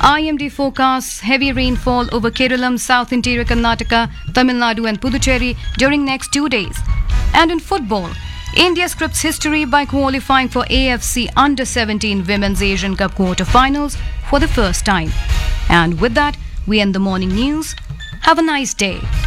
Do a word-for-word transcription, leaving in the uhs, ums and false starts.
I M D forecasts heavy rainfall over Kerala, South Interior Karnataka, Tamil Nadu and Puducherry during next two days. And in football, India scripts history by qualifying for A F C Under seventeen Women's Asian Cup quarter-finals for the first time. And with that, we end the morning news. Have a nice day.